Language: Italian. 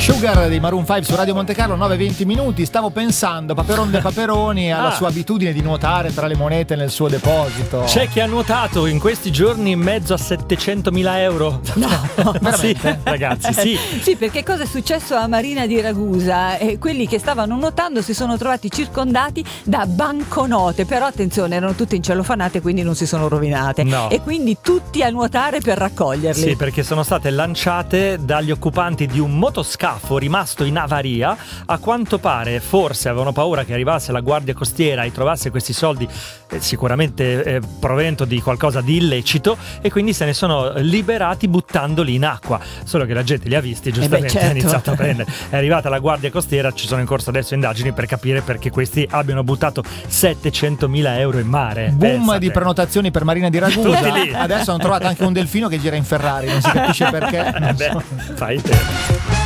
Sugar dei Maroon 5 su Radio Monte Carlo, 9:20 minuti. Stavo pensando, Paperon de Paperoni ha la sua abitudine di nuotare tra le monete nel suo deposito. C'è chi ha nuotato in questi giorni in mezzo a 700.000 euro. No, sì, ragazzi, sì. Sì, perché cosa è successo a Marina di Ragusa? Quelli che stavano nuotando si sono trovati circondati da banconote, però attenzione, erano tutte incellofanate, quindi non si sono rovinate. No. E quindi tutti a nuotare per raccoglierli. Sì, perché sono state lanciate dagli occupanti di un motoscafo rimasto in avaria. A quanto pare forse avevano paura che arrivasse la guardia costiera e trovasse questi soldi, sicuramente provento di qualcosa di illecito, e quindi se ne sono liberati buttandoli in acqua. Solo che la gente li ha visti e giustamente certo. ha iniziato a prendere. È arrivata la guardia costiera, ci sono in corso adesso indagini per capire perché questi abbiano buttato 700.000 euro in mare. Boom Pensate. di prenotazioni per Marina di Ragusa. Tutti lì. Adesso hanno trovato anche un delfino che gira in Ferrari, non si capisce perché. Beh, fai te.